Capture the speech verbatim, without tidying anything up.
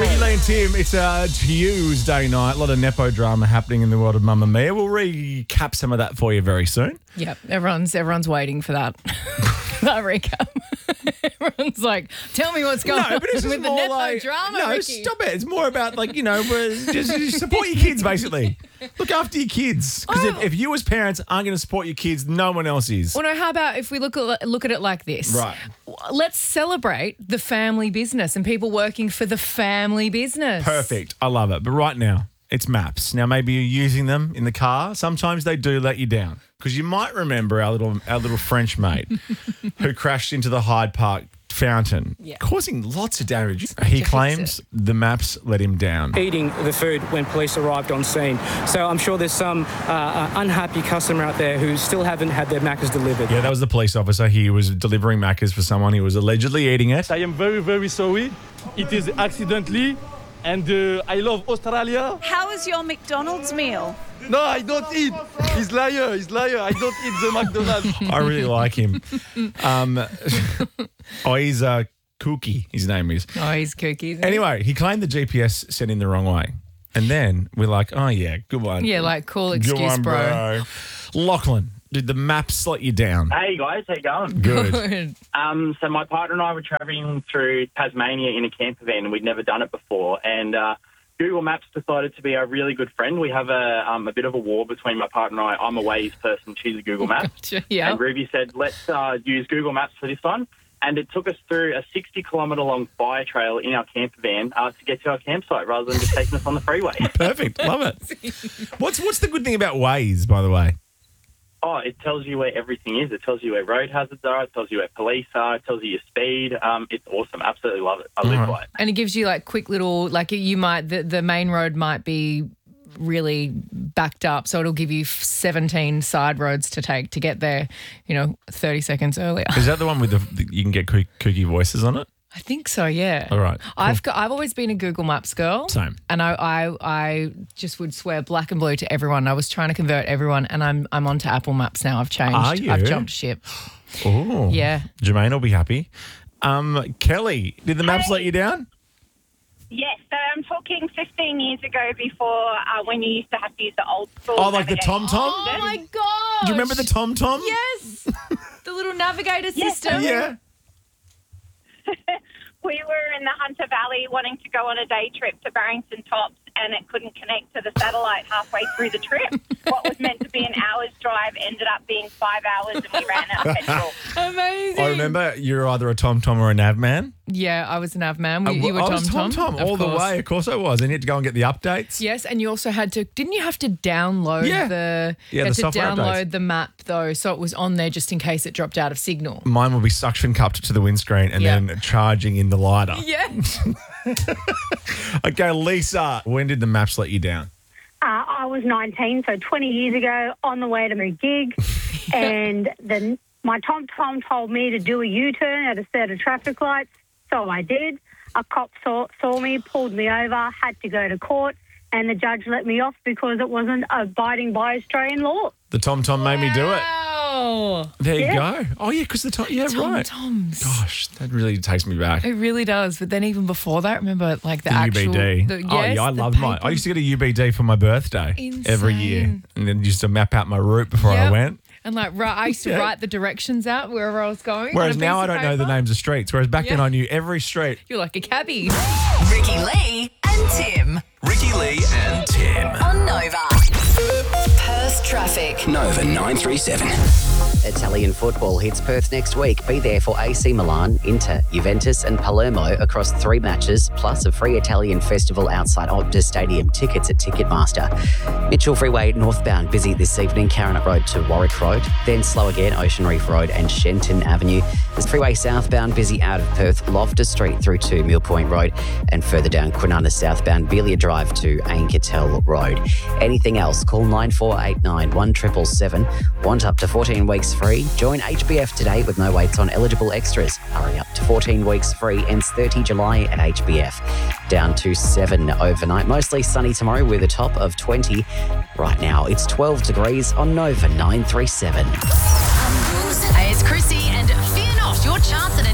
Ricky Lee and Tim, it's a Tuesday night. A lot of Nepo drama happening in the world of Mamma Mia. We'll recap some of that for you very soon. Yep, everyone's everyone's waiting for that. that recap. Everyone's like, tell me what's going No, on but it's just with the more Nepo like, drama, no, Ricky. stop it. It's more about like, you know, just, just support your kids, basically. Look after your kids. Because if, Oh. if you as parents aren't going to support your kids, no one else is. Well, no, how about if we look at look at it like this? Right. Let's celebrate the family business and people working for the family business. Perfect. I love it. But right now, it's maps. Now, maybe you're using them in the car. Sometimes they do let you down. Because you might remember our little our little French mate who crashed into the Hyde Park fountain, Yeah. causing lots of damage. He fix claims the maps let him down. Eating the food when police arrived on scene. So I'm sure there's some uh, uh, unhappy customer out there who still haven't had their Maccas delivered. Yeah, that was the police officer. He was delivering Maccas for someone. He was allegedly eating it. I am very, very sorry. It is accidentally, and uh, I love Australia. How was your McDonald's meal? No, I don't eat. He's liar. He's liar. I don't eat the McDonald's. I really like him. Um, oh, he's uh, Kooky, his name is. Oh, he's kooky. isn't he? Anyway, he claimed the G P S sent him the wrong way. And then we're like, oh, yeah, good one. Yeah, like cool Good excuse, one, bro. bro. Lachlan, did the maps let you down? Hey guys, how you going? Good. Good. Um, so my partner and I were travelling through Tasmania in a camper van, and we'd never done it before. And uh, Google Maps decided to be our really good friend. We have a um, a bit of a war between my partner and I. I'm a Waze person; she's a Google Maps. Yeah. And Ruby said, "Let's uh, use Google Maps for this one." And it took us through a sixty kilometre long fire trail in our camper van uh, to get to our campsite, rather than just taking us on the freeway. Perfect. Love it. What's what's the good thing about Waze, by the way? Oh, it tells you where everything is. It tells you where road hazards are. It tells you where police are. It tells you your speed. Um, it's awesome. Absolutely love it. I live Alright. by it. And it gives you like quick little, like you might, the, the main road might be really backed up. So it'll give you seventeen side roads to take to get there, you know, thirty seconds earlier. Is that the one with the, the you can get kook- kooky voices on it? I think so, yeah. All right. I've got, I've always been a Google Maps girl. Same. And I, I I just would swear black and blue to everyone. I was trying to convert everyone, and I'm I'm onto Apple Maps now. I've changed. Are you? I've jumped ship. Oh. Yeah. Jermaine will be happy. Um, Kelly, did the maps Hey. let you down? Yes, so I'm talking fifteen years ago before uh, when you used to have to use the old school. Oh, like the navigation Tom Tom? Oh system. my god! Do you remember the Tom Tom? Yes. The little navigator Yes, system. Yeah. We were in the Hunter Valley wanting to go on a day trip to Barrington Tops, and it couldn't connect to the satellite halfway through the trip. What was meant to be an hour's drive ended up being five hours, and we ran out of petrol. Amazing. I remember you're either a Tom Tom or a Nav man. Yeah, I was a nav man. You, Uh, you were I Tom was Tom. Tom Of all the course. way. Of course I was. And you had to go and get the updates. Yes, and you also had to. Didn't you have to download Yeah. the? Yeah, you had the to software download updates. the map though, so it was on there just in case it dropped out of signal. Mine will be suction cupped to the windscreen and Yeah. then charging in the lighter. Yeah. Okay, Lisa, when did the maps let you down? Uh, I was nineteen, so twenty years ago, on the way to my gig, and then my Tom Tom told me to do a U-turn at a set of traffic lights, so I did. A cop saw, saw me, pulled me over, had to go to court, and the judge let me off because it wasn't abiding by Australian law. The Tom Tom made me do it. Wow. There you Yeah. go. Oh, yeah, because the Tom, yeah, Tom right. Toms. Gosh, that really takes me back. It really does. But then even before that, remember like the, The actual U B D. The, oh, yes, yeah, I the loved mine. paper- I used to get a U B D for my birthday every year Insane. and then used to map out my route before I Yep. went. And like, right, I used to Yeah. write the directions out wherever I was going. Whereas on a now I piece of don't know the paper. names of streets. Whereas back then Yeah. I knew every street. You're like a cabbie. Ricky Lee and Tim Ricky Lee and Tim. on Nova. Perth traffic. Nova nine three seven. Italian football hits Perth next week. Be there for A C Milan, Inter, Juventus and Palermo across three matches, plus a free Italian festival outside Optus Stadium. Tickets at Ticketmaster. Mitchell Freeway northbound busy this evening, Caranet Road to Warwick Road. Then slow again, Ocean Reef Road and Shenton Avenue. There's freeway southbound busy out of Perth, Loftus Street through to Mill Point Road. And further down Kwinana southbound, Belia Drive to Anketel Road. Anything else, call nine four eight nine, one seven seven seven. Want up to fourteen weeks free? Join H B F today with no waits on eligible extras. Hurry up to fourteen weeks free. Ends thirtieth of July at H B F. Down to seven overnight. Mostly sunny tomorrow with a top of twenty. Right now it's twelve degrees on Nova nine three seven. Hey, it's Chrissy, and fear not, your chance at an